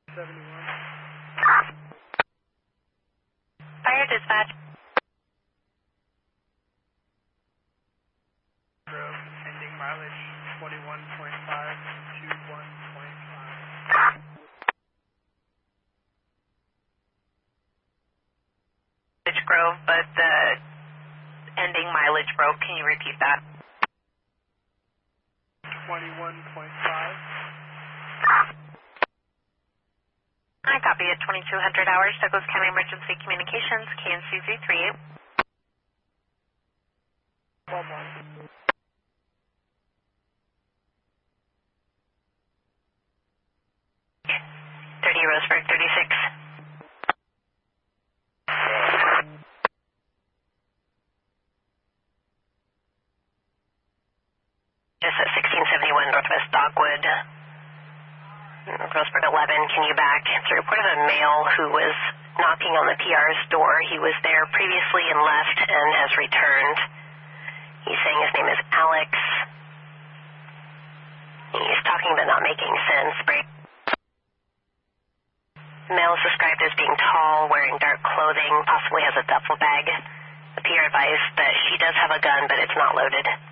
71. Fire dispatch. Grove, ending mileage 21.5 to 1.5. Grove, but the ending mileage broke. Can you repeat that? 21.5. I copy at 2200 hours, Douglas County Emergency Communications, KNCZ 38. 12-1. 30 Roseburg 36. Just at 1671 Northwest Dogwood, Roseburg 11, can you back? It's a report of a male who was knocking on the PR's door. He was there previously and left and has returned. He's saying his name is Alex. He's talking but not making sense. Male is described as being tall, wearing dark clothing, possibly has a duffel bag. The PR advised that she does have a gun, but it's not loaded.